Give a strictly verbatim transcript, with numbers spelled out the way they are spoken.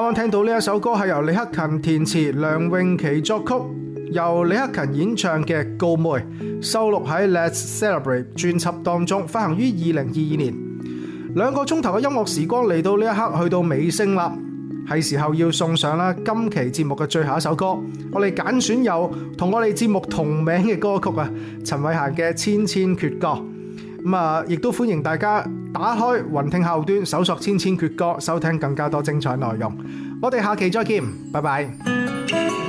啱聽到呢一首歌係由李克勤填詞、梁詠琪作曲，由李克勤演唱嘅《告妹》，收錄喺《Let's Celebrate》專輯當中，發行於二零二二年。兩個鐘頭嘅音樂時光嚟到呢一刻，去到尾聲啦，係時候要送上啦今期節目嘅最後一首歌。我哋揀選有同我哋節目同名嘅歌曲啊，陳慧嫻嘅《千千闕歌》。咁啊，亦都歡迎大家打開雲聽客戶端，搜索《千千闕歌》，收聽更加多精彩內容。我哋下期再見，拜拜。